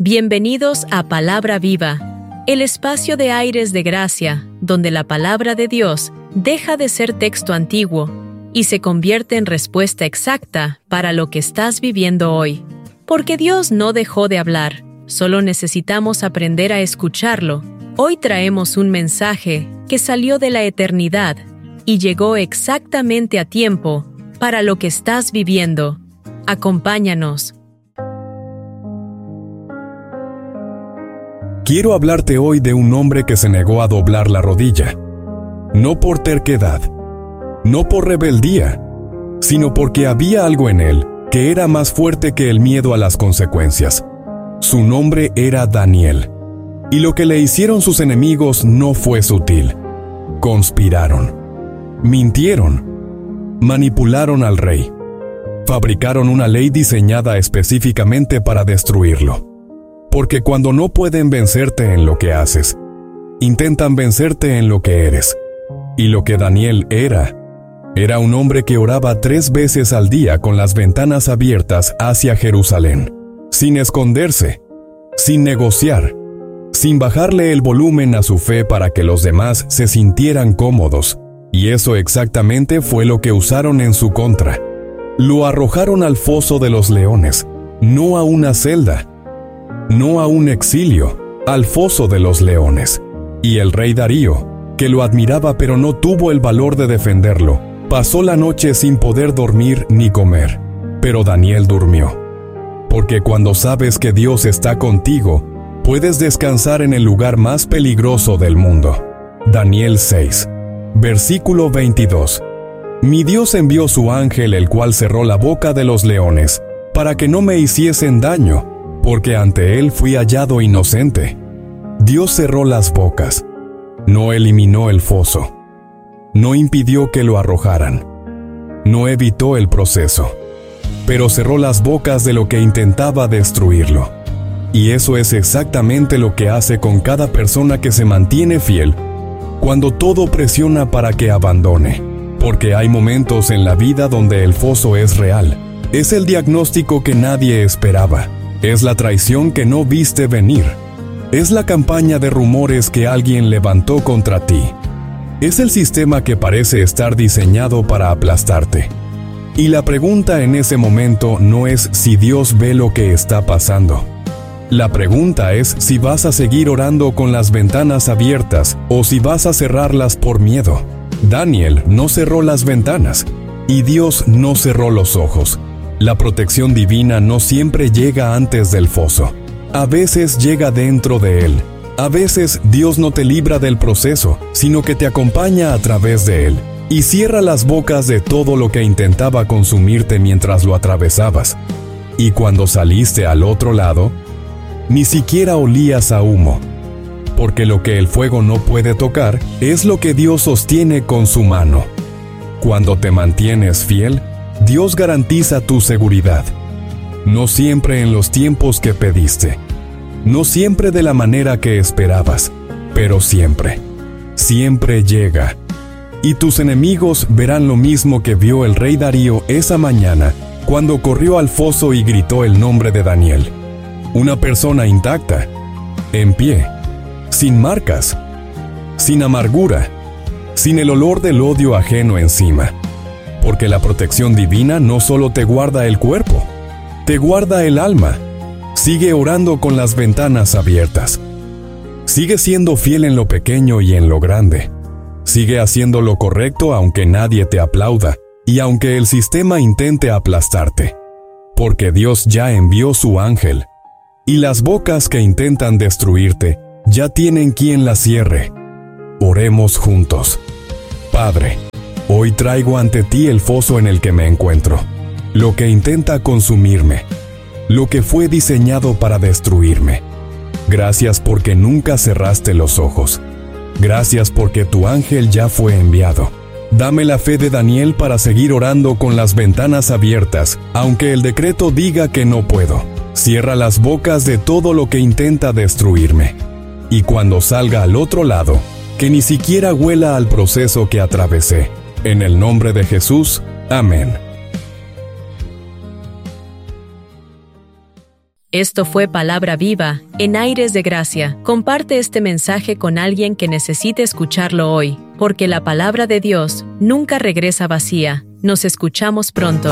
Bienvenidos a Palabra Viva, el espacio de aires de gracia, donde la palabra de Dios deja de ser texto antiguo y se convierte en respuesta exacta para lo que estás viviendo hoy. Porque Dios no dejó de hablar, solo necesitamos aprender a escucharlo. Hoy traemos un mensaje que salió de la eternidad y llegó exactamente a tiempo para lo que estás viviendo. Acompáñanos. Quiero hablarte hoy de un hombre que se negó a doblar la rodilla, no por terquedad, no por rebeldía, sino porque había algo en él que era más fuerte que el miedo a las consecuencias. Su nombre era Daniel, y lo que le hicieron sus enemigos no fue sutil. Conspiraron, mintieron, manipularon al rey, fabricaron una ley diseñada específicamente para destruirlo. Porque cuando no pueden vencerte en lo que haces, intentan vencerte en lo que eres. Y lo que Daniel era un hombre que oraba 3 veces al día con las ventanas abiertas hacia Jerusalén, sin esconderse, sin negociar, sin bajarle el volumen a su fe para que los demás se sintieran cómodos. Y eso exactamente fue lo que usaron en su contra. Lo arrojaron al foso de los leones, no a una celda, no a un exilio, al foso de los leones. Y el rey Darío, que lo admiraba pero no tuvo el valor de defenderlo, pasó la noche sin poder dormir ni comer. Pero Daniel durmió. Porque cuando sabes que Dios está contigo, puedes descansar en el lugar más peligroso del mundo. Daniel 6, versículo 22. Mi Dios envió su ángel, el cual cerró la boca de los leones, para que no me hiciesen daño, porque ante él fui hallado inocente. Dios cerró las bocas, no eliminó el foso, no impidió que lo arrojaran, no evitó el proceso, pero cerró las bocas de lo que intentaba destruirlo. Y eso es exactamente lo que hace con cada persona que se mantiene fiel, cuando todo presiona para que abandone. Porque hay momentos en la vida donde el foso es real, es el diagnóstico que nadie esperaba. Es la traición que no viste venir. Es la campaña de rumores que alguien levantó contra ti. Es el sistema que parece estar diseñado para aplastarte. Y la pregunta en ese momento no es si Dios ve lo que está pasando. La pregunta es si vas a seguir orando con las ventanas abiertas o si vas a cerrarlas por miedo. Daniel no cerró las ventanas y Dios no cerró los ojos. La protección divina no siempre llega antes del foso. A veces llega dentro de él. A veces Dios no te libra del proceso, sino que te acompaña a través de él. Y cierra las bocas de todo lo que intentaba consumirte mientras lo atravesabas. Y cuando saliste al otro lado, ni siquiera olías a humo. Porque lo que el fuego no puede tocar es lo que Dios sostiene con su mano. Cuando te mantienes fiel, Dios garantiza tu seguridad. No siempre en los tiempos que pediste. No siempre de la manera que esperabas. Pero siempre, siempre llega. Y tus enemigos verán lo mismo que vio el rey Darío esa mañana, cuando corrió al foso y gritó el nombre de Daniel. Una persona intacta, en pie, sin marcas, sin amargura, sin el olor del odio ajeno encima. Porque la protección divina no solo te guarda el cuerpo, te guarda el alma. Sigue orando con las ventanas abiertas. Sigue siendo fiel en lo pequeño y en lo grande. Sigue haciendo lo correcto aunque nadie te aplauda y aunque el sistema intente aplastarte. Porque Dios ya envió su ángel. Y las bocas que intentan destruirte ya tienen quien las cierre. Oremos juntos. Padre, hoy traigo ante ti el foso en el que me encuentro, lo que intenta consumirme, lo que fue diseñado para destruirme. Gracias porque nunca cerraste los ojos. Gracias porque tu ángel ya fue enviado. Dame la fe de Daniel para seguir orando con las ventanas abiertas, aunque el decreto diga que no puedo. Cierra las bocas de todo lo que intenta destruirme. Y cuando salga al otro lado, que ni siquiera huela al proceso que atravesé. En el nombre de Jesús, amén. Esto fue Palabra Viva, en Aires de Gracia. Comparte este mensaje con alguien que necesite escucharlo hoy, porque la palabra de Dios nunca regresa vacía. Nos escuchamos pronto.